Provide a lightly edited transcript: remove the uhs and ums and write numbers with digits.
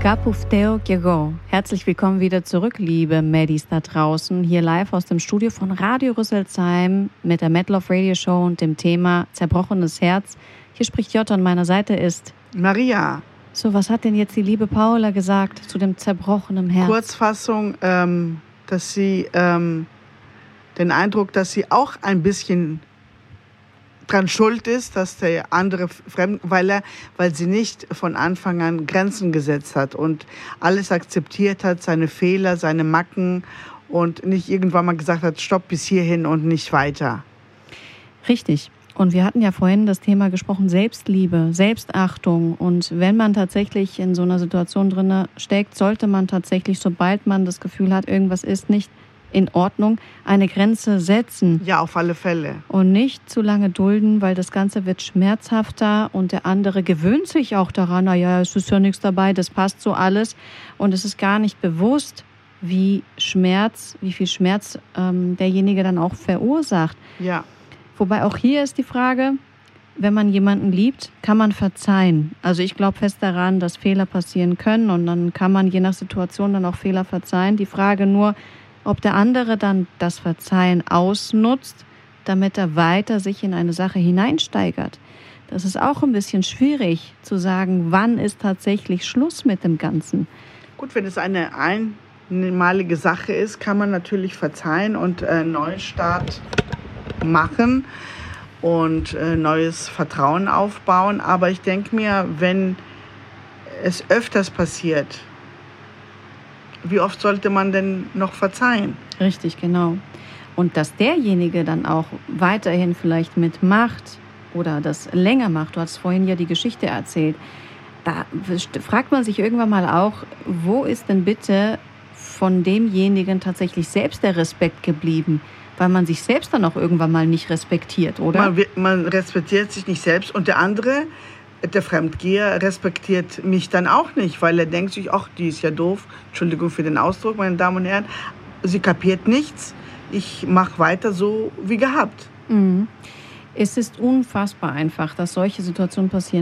Κάπου φταίω κι εγώ. Herzlich willkommen wieder zurück, liebe Maddies da draußen. Hier live aus dem Studio von Radio Rüsselsheim mit der Mad Love Radio Show und dem Thema Zerbrochenes Herz. Hier spricht Jutta, an meiner Seite ist Maria. So, was hat denn jetzt die liebe Paula gesagt zu dem zerbrochenen Herz? Kurzfassung, dass sie den Eindruck, dass sie auch ein bisschen dran schuld ist, dass der andere weil sie nicht von Anfang an Grenzen gesetzt hat und alles akzeptiert hat, seine Fehler, seine Macken und nicht irgendwann mal gesagt hat, stopp bis hierhin und nicht weiter. Richtig. Und wir hatten ja vorhin das Thema gesprochen, Selbstliebe, Selbstachtung. Und wenn man tatsächlich in so einer Situation drin steckt, sollte man tatsächlich, sobald man das Gefühl hat, irgendwas ist nicht in Ordnung, eine Grenze setzen. Ja, auf alle Fälle. Und nicht zu lange dulden, weil das Ganze wird schmerzhafter und der andere gewöhnt sich auch daran, naja, es ist ja nichts dabei, das passt so alles. Und es ist gar nicht bewusst, wie viel Schmerz derjenige dann auch verursacht. Ja. Wobei auch hier ist die Frage, wenn man jemanden liebt, kann man verzeihen. Also ich glaube fest daran, dass Fehler passieren können und dann kann man je nach Situation dann auch Fehler verzeihen. Die Frage nur, ob der andere dann das Verzeihen ausnutzt, damit er weiter sich in eine Sache hineinsteigert. Das ist auch ein bisschen schwierig zu sagen, wann ist tatsächlich Schluss mit dem Ganzen. Gut, wenn es eine einmalige Sache ist, kann man natürlich verzeihen und einen Neustart machen und neues Vertrauen aufbauen. Aber ich denke mir, wenn es öfters passiert, wie oft sollte man denn noch verzeihen? Richtig, genau. Und dass derjenige dann auch weiterhin vielleicht mitmacht oder das länger macht, du hast vorhin ja die Geschichte erzählt, da fragt man sich irgendwann mal auch, wo ist denn bitte von demjenigen tatsächlich selbst der Respekt geblieben? Weil man sich selbst dann auch irgendwann mal nicht respektiert, oder? Man respektiert sich nicht selbst und der andere, der Fremdgeher, respektiert mich dann auch nicht, weil er denkt sich, ach, die ist ja doof. Entschuldigung für den Ausdruck, meine Damen und Herren. Sie kapiert nichts. Ich mache weiter so wie gehabt. Mhm. Es ist unfassbar einfach, dass solche Situationen passieren.